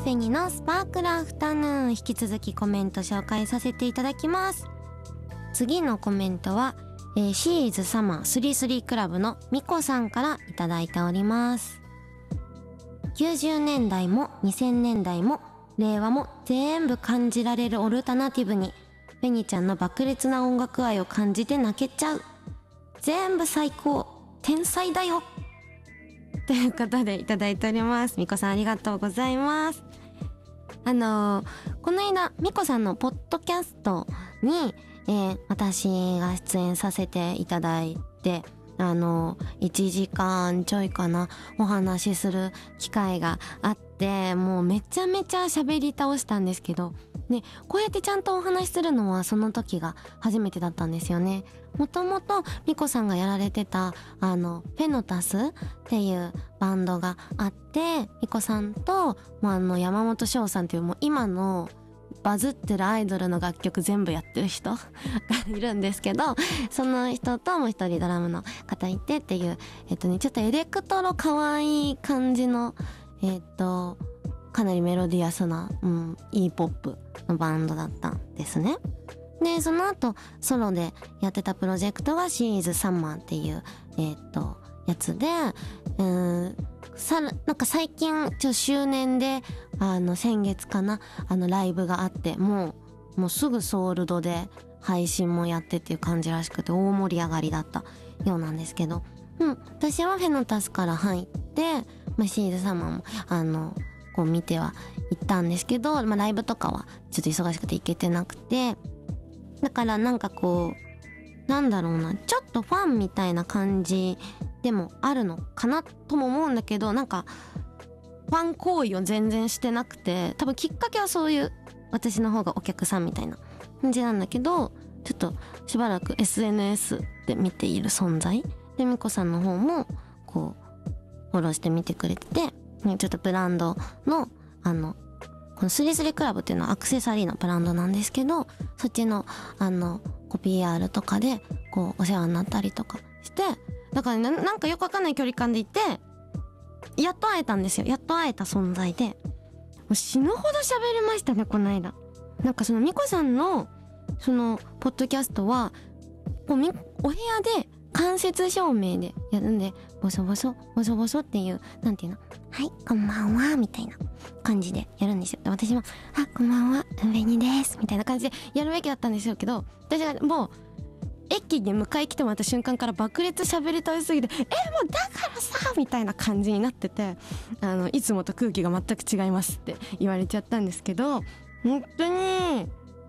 ペニのスパークルアフタヌーン、引き続きコメント紹介させていただきます。次のコメントは、シーズサマー33クラブのミコさんからいただいております。90年代も2000年代も令和も全部感じられるオルタナティブにペニちゃんの爆裂な音楽愛を感じて泣けちゃう。全部最高、天才だよということでいただいております。ミコさんありがとうございます。この間ミコさんのポッドキャストに、私が出演させていただいて、1時間ちょいかなお話しする機会があって、もうめちゃめちゃ喋り倒したんですけどね、こうやってちゃんとお話しするのはその時が初めてだったんですよね。もともとミコさんがやられてたフェノタスっていうバンドがあって、ミコさんと山本翔さんっていうもう今のバズってるアイドルの楽曲全部やってる人がいるんですけど、その人ともう一人ドラムの方いてっていうちょっとエレクトロ可愛い感じのかなりメロディアスな、E-POP のバンドだったんですね。でその後ソロでやってたプロジェクトがシーズサンマーっていうやつで、なんか最近周年で先月かなライブがあって、もうすぐソールドで配信もやってっていう感じらしくて大盛り上がりだったようなんですけど、私はフェノタスから入って、シーズサンマーもこう見ては行ったんですけど、ライブとかはちょっと忙しくて行けてなくて、だからなんかこうなんだろうな、ちょっとファンみたいな感じでもあるのかなとも思うんだけど、なんかファン行為を全然してなくて、多分きっかけはそういう私の方がお客さんみたいな感じなんだけど、ちょっとしばらく SNS で見ている存在で、ミコさんの方もこうフォローして見てくれてて、ちょっとブランドのこの33クラブっていうのはアクセサリーのブランドなんですけど、そっちのPR とかでこうお世話になったりとかして、だからなんかよくわかんない距離感でいて、やっと会えたんですよ。やっと会えた存在で、もう死ぬほど喋りましたね、この間。なんかそのミコさんのそのポッドキャストはこうお部屋で間接照明でやるんで、ボソボソボソボソっていう、なんていうの、はいこんばんはみたいな感じでやるんですよ。で私もこんばんはベニですみたいな感じでやるべきだったんですよけど、私はもう駅に迎え来てもらった瞬間から爆裂喋り倒しすぎて、もうだからさみたいな感じになってて、いつもと空気が全く違いますって言われちゃったんですけど、本当に